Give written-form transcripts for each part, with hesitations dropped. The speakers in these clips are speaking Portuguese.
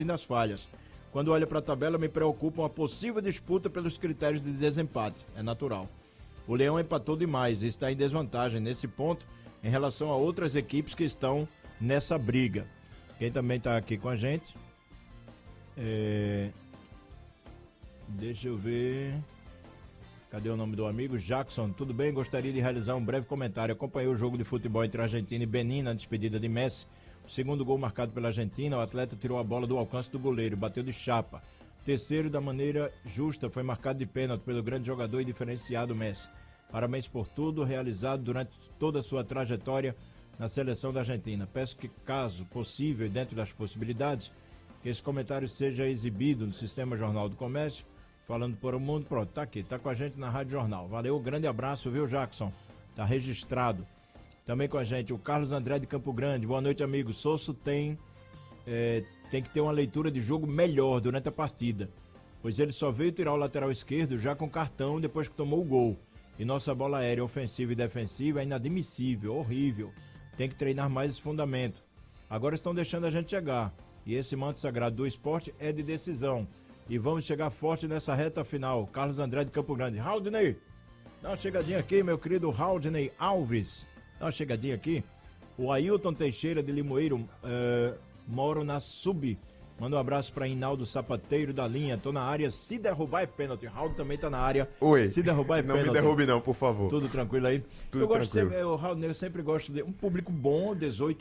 nas falhas. Quando olho para a tabela, me preocupa uma possível disputa pelos critérios de desempate. É natural. O Leão empatou demais e está em desvantagem nesse ponto em relação a outras equipes que estão nessa briga. Quem também está aqui com a gente? Deixa eu ver. Cadê o nome do amigo? Jackson, tudo bem? Gostaria de realizar um breve comentário. Acompanhei o jogo de futebol entre Argentina e Benin na despedida de Messi. O segundo gol marcado pela Argentina, o atleta tirou a bola do alcance do goleiro, bateu de chapa. O terceiro, da maneira justa, foi marcado de pênalti pelo grande jogador e diferenciado Messi. Parabéns por tudo realizado durante toda a sua trajetória na seleção da Argentina. Peço que, caso possível e dentro das possibilidades, que esse comentário seja exibido no Sistema Jornal do Comércio, falando por o mundo. Pronto, tá aqui, tá com a gente na Rádio Jornal. Valeu, grande abraço, viu, Jackson? Tá registrado. Também com a gente o Carlos André de Campo Grande. Boa noite, amigo. Sosso tem que ter uma leitura de jogo melhor durante a partida, pois ele só veio tirar o lateral esquerdo já com cartão depois que tomou o gol. E nossa bola aérea ofensiva e defensiva é inadmissível, horrível. Tem que treinar mais esse fundamento. Agora estão deixando a gente chegar. E esse manto sagrado do esporte é de decisão. E vamos chegar forte nessa reta final. Carlos André de Campo Grande. Haldney, dá uma chegadinha aqui, meu querido Haldney Alves. Dá uma chegadinha aqui. O Ailton Teixeira de Limoeiro, moro na Sub. Manda um abraço para Hinaldo Sapateiro da linha. Tô na área, se derrubar é pênalti. Raul também tá na área. Oi. Se derrubar é pênalti. Não me derrube não, por favor. Tudo tranquilo aí? Tudo tranquilo. Eu sempre gosto de um público bom,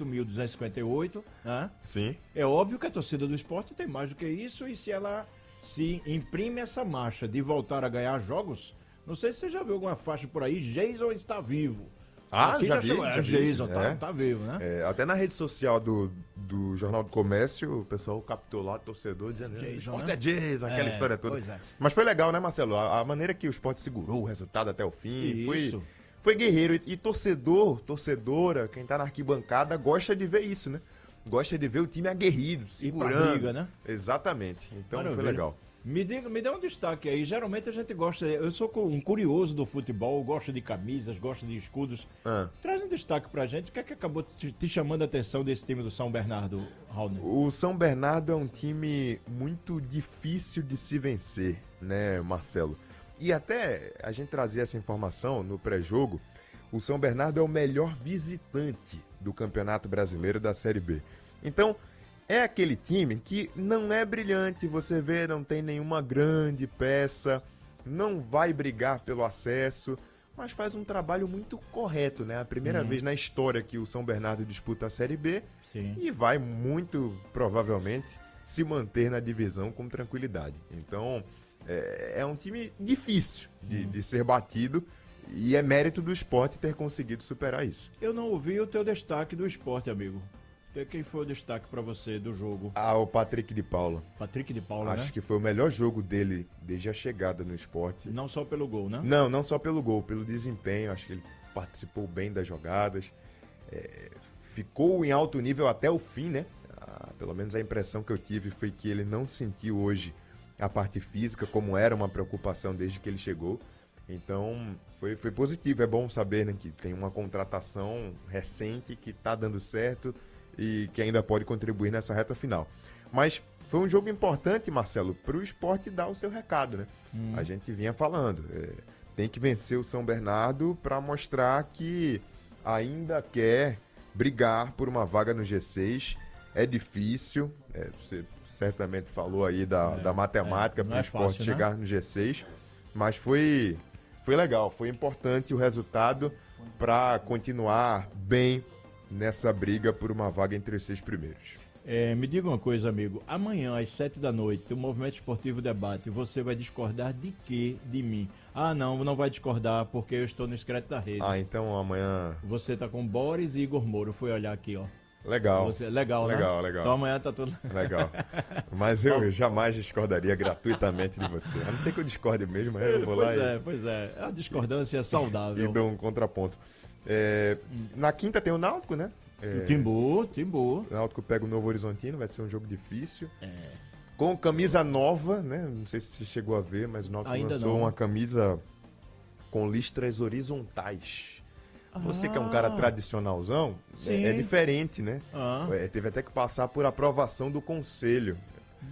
18.258, né? Sim. É óbvio que a torcida do esporte tem mais do que isso, e se ela se imprime essa marcha de voltar a ganhar jogos, não sei se você já viu alguma faixa por aí, Jason está vivo. Ah, já vi. Jason tá vivo, né? Até na rede social do Jornal do Comércio, o pessoal captou lá, torcedor, dizendo Jason, Sport né? é Jason, aquela história toda. Pois é. Mas foi legal, né, Marcelo? A maneira que o Sport segurou o resultado até o fim, Isso. foi guerreiro. E torcedora, quem tá na arquibancada, gosta de ver isso, né? Gosta de ver o time aguerrido, segurando. E pra briga, né? Exatamente. Então Maravilha. foi legal. Me dê um destaque aí. Geralmente a gente gosta. Eu sou um curioso do futebol, gosto de camisas, gosto de escudos. Traz um destaque pra gente. O que é que acabou te chamando a atenção desse time do São Bernardo, Raul? O São Bernardo é um time muito difícil de se vencer, né, Marcelo? E até a gente trazia essa informação no pré-jogo. O São Bernardo é o melhor visitante do Campeonato Brasileiro da Série B. Então, é aquele time que não é brilhante, você vê, não tem nenhuma grande peça, não vai brigar pelo acesso, mas faz um trabalho muito correto, né? A primeira vez na história que o São Bernardo disputa a Série B. Sim. E vai muito provavelmente se manter na divisão com tranquilidade. Então, é um time difícil de ser batido. E é mérito do Sport ter conseguido superar isso. Eu não ouvi o teu destaque do esporte, amigo. Quem foi o destaque pra você do jogo? O Patrick de Paula. Patrick de Paula, né? Acho que foi o melhor jogo dele desde a chegada no Sport. Não só pelo gol, né? Não só pelo gol, pelo desempenho. Acho que ele participou bem das jogadas. Ficou em alto nível até o fim, né? Pelo menos a impressão que eu tive foi que ele não sentiu hoje a parte física, como era uma preocupação desde que ele chegou. Então, foi positivo. É bom saber, né, que tem uma contratação recente que está dando certo e que ainda pode contribuir nessa reta final. Mas foi um jogo importante, Marcelo, para o Sport dar o seu recado, né? A gente vinha falando. Tem que vencer o São Bernardo para mostrar que ainda quer brigar por uma vaga no G6. É difícil. Você certamente falou aí da matemática para o Sport fácil, chegar, né, no G6. Mas foi legal, foi importante o resultado para continuar bem nessa briga por uma vaga entre os 6 primeiros. Me diga uma coisa, amigo. Amanhã, às 7 da noite, o Movimento Esportivo Debate, você vai discordar de quê de mim? Não vai discordar porque eu estou no Secreto da Rede. Então amanhã... Você tá com Boris e Igor Moro, fui olhar aqui, ó. Legal. Legal, né? Legal. Então amanhã tá tudo... Legal. Mas eu jamais discordaria gratuitamente de você. A não ser que eu discorde mesmo, eu vou lá Pois é. A discordância é saudável. e dou um contraponto. Na quinta tem o Náutico, né? O Timbu. O Náutico pega o Novo Horizontino, vai ser um jogo difícil. Com camisa nova, né? Não sei se você chegou a ver, mas o Náutico Ainda lançou não. uma camisa com listras horizontais. Você que é um cara tradicionalzão, Sim. é diferente, né? Teve até que passar por aprovação do conselho.